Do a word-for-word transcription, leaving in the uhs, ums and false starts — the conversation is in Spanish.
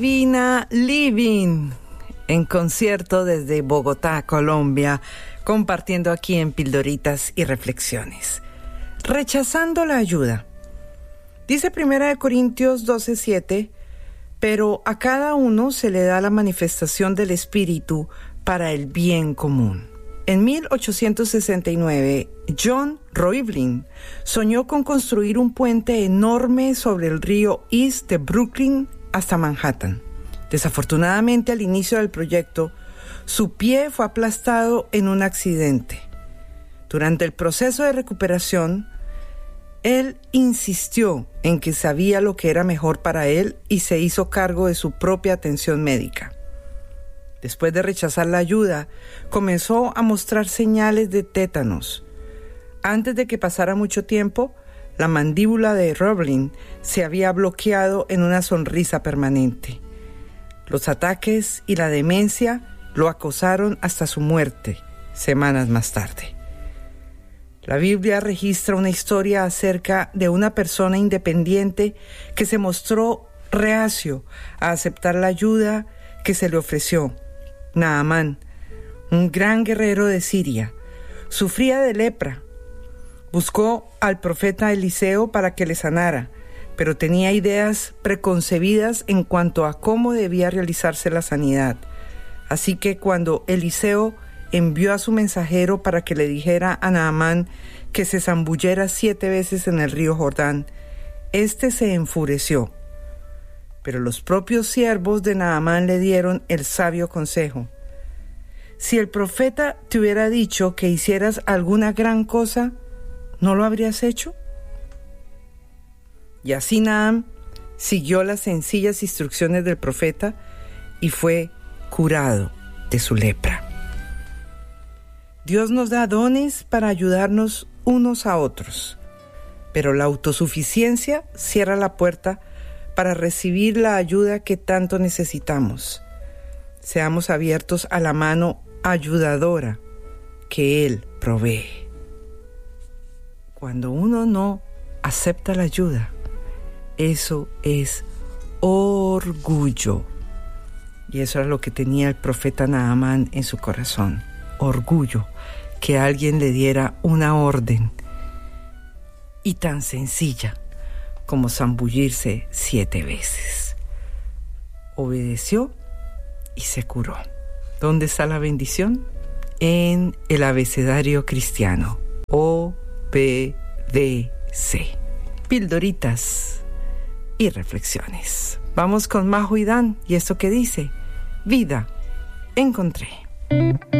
Divina Living, en concierto desde Bogotá, Colombia, compartiendo aquí en Pildoritas y Reflexiones. Rechazando la ayuda. Dice Primera de Corintios doce siete, pero a cada uno se le da la manifestación del Espíritu para el bien común. En mil ochocientos sesenta y nueve, John Roebling soñó con construir un puente enorme sobre el río East de Brooklyn hasta Manhattan. Desafortunadamente, al inicio del proyecto, su pie fue aplastado en un accidente. Durante el proceso de recuperación, él insistió en que sabía lo que era mejor para él y se hizo cargo de su propia atención médica. Después de rechazar la ayuda, comenzó a mostrar señales de tétanos. Antes de que pasara mucho tiempo, la mandíbula de Roebling se había bloqueado en una sonrisa permanente. Los ataques y la demencia lo acosaron hasta su muerte, semanas más tarde. La Biblia registra una historia acerca de una persona independiente que se mostró reacio a aceptar la ayuda que se le ofreció. Naamán, un gran guerrero de Siria, sufría de lepra. Buscó al profeta Eliseo para que le sanara, pero tenía ideas preconcebidas en cuanto a cómo debía realizarse la sanidad. Así que cuando Eliseo envió a su mensajero para que le dijera a Naamán que se zambullera siete veces en el río Jordán, éste se enfureció. Pero los propios siervos de Naamán le dieron el sabio consejo: si el profeta te hubiera dicho que hicieras alguna gran cosa, ¿no lo habrías hecho? Y así Naamán siguió las sencillas instrucciones del profeta y fue curado de su lepra. Dios nos da dones para ayudarnos unos a otros, pero la autosuficiencia cierra la puerta para recibir la ayuda que tanto necesitamos. Seamos abiertos a la mano ayudadora que Él provee. Cuando uno no acepta la ayuda, eso es orgullo. Y eso era lo que tenía el profeta Naamán en su corazón. Orgullo, que alguien le diera una orden y tan sencilla como zambullirse siete veces. Obedeció y se curó. ¿Dónde está la bendición? En el abecedario cristiano. O B D C. Pildoritas y reflexiones. Vamos con Majo y Dan y esto que dice: vida encontré.